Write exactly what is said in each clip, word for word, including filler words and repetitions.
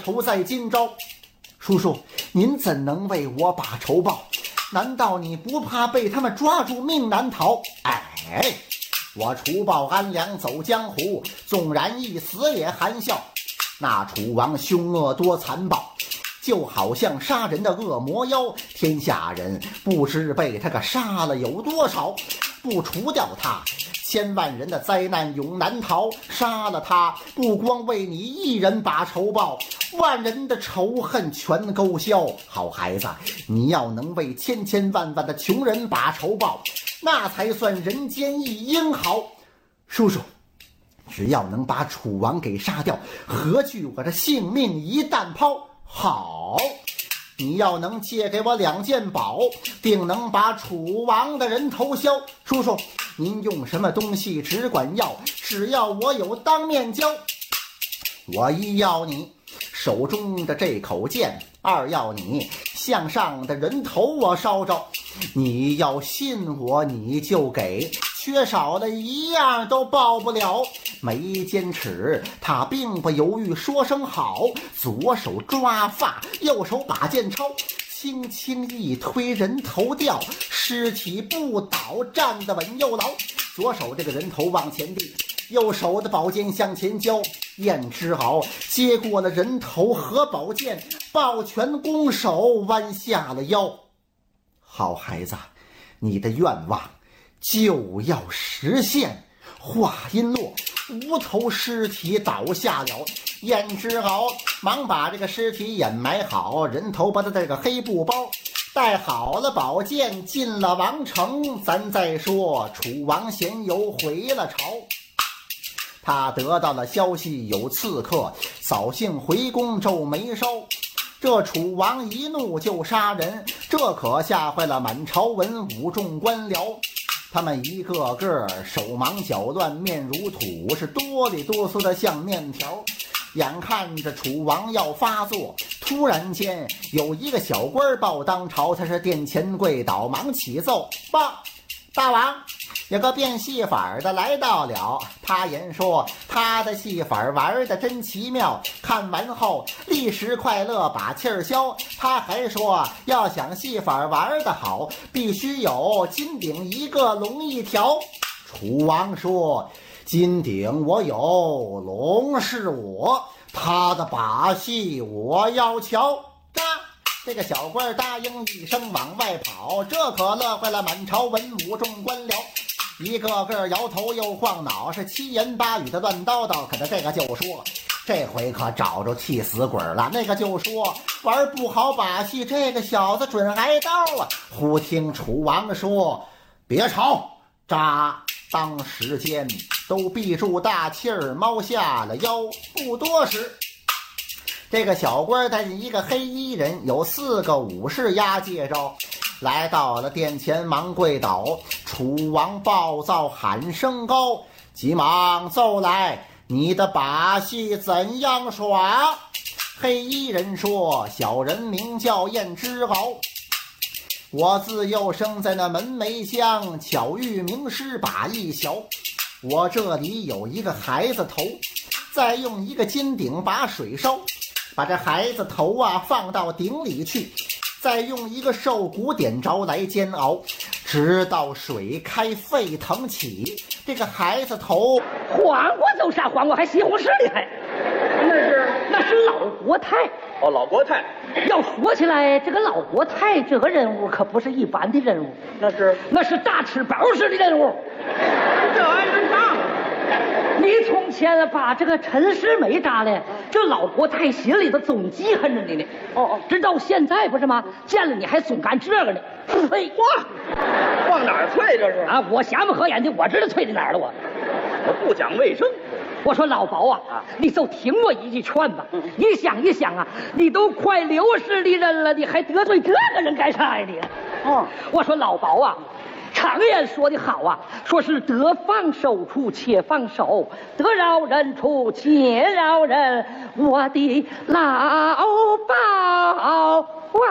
仇在今朝。叔叔，您怎能为我把仇报？难道你不怕被他们抓住命难逃？哎，我除暴安良走江湖，纵然一死也含笑。那楚王凶恶多残暴，就好像杀人的恶魔妖，天下人不知被他个杀了有多少。不除掉他，千万人的灾难永难逃。杀了他，不光为你一人把仇报，万人的仇恨全勾销。好孩子，你要能为千千万万的穷人把仇报，那才算人间一英豪。叔叔，只要能把楚王给杀掉，何惧我这性命一旦抛？好，你要能借给我两件宝，定能把楚王的人头削。叔叔，您用什么东西只管要，只要我有当面交。我一要你手中的这口剑，二要你向上的人头我烧着。你要信我，你就给，缺少了一样都报不了。眉间尺，他并不犹豫，说声好，左手抓发，右手把剑抄，轻轻一推，人头掉，尸体不倒，站得稳又牢。左手这个人头往前递，右手的宝剑向前交。燕之敖接过了人头和宝剑，抱拳拱手，弯下了腰。好孩子，你的愿望就要实现。话音落，无头尸体倒下了。燕之敖忙把这个尸体掩埋好，人头把他这个黑布包，带好了宝剑，进了王城。咱再说楚王贤游回了朝，他得到了消息，有刺客扫兴回宫，皱眉梢。这楚王一怒就杀人，这可吓坏了满朝文武众官僚。他们一个个手忙脚乱，面如土，是哆里哆嗦的像面条。眼看着楚王要发作，突然间有一个小官报当朝，他是殿前跪倒，忙起奏报：大王，有个变戏法的来到了。他言说他的戏法玩得真奇妙，看完后立时快乐把气儿消。他还说要想戏法玩得好，必须有金鼎一个，龙一条。楚王说金鼎我有，龙是我，他的把戏我要瞧。这个小官答应一声往外跑，这可乐坏了满朝文武众官僚，一个个摇头又晃脑，是七言八语的乱叨叨。可是这个就说这回可找着替死鬼了，那个就说玩不好把戏，这个小子准挨刀啊。忽听楚王说别吵，扎当时间都闭住大气儿，猫下了腰。不多时，这个小官带着一个黑衣人，有四个武士押解着，来到了殿前，忙跪倒。楚王暴躁喊声高，急忙奏来你的把戏怎样耍？黑衣人说小人名叫燕之敖，我自幼生在那门楣乡，巧遇名师把艺学。我这里有一个孩子头，再用一个金鼎把水烧，把这孩子头啊放到鼎里去，再用一个兽骨点着来煎熬，直到水开沸腾起。这个孩子头黄瓜就杀黄瓜，还西红柿厉害。那是那是老国泰哦，老国泰。 要说起来，这个老国泰这个人物可不是一般的人物， 那是那是大吃包式的人物。 这还能当？ 你从前把这个陈世美扎了，这老国泰心里头总记恨着你呢。 哦哦， 直到现在不是吗？见了你还总干这个呢。嘿， 哇，往哪儿啐这是？ 啊，我瞎不合眼睛，我知道啐在哪儿了。我我不讲卫生。 我说老包啊，啊你就听我一句劝吧。嗯、你想一想啊，你都快六十的人了，你还得罪这个人干啥呀你？ 哦， 我说老包啊。常言说的好啊，说是得放手处且放手，得饶人处且饶人。我的老包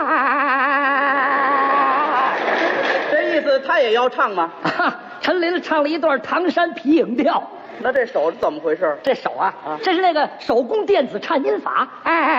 啊， 这意思他也要唱吗？ 啊、陈琳唱了一段唐山皮影调。 那这手是怎么回事？ 这手啊，啊这是那个手工电子颤音法。哎。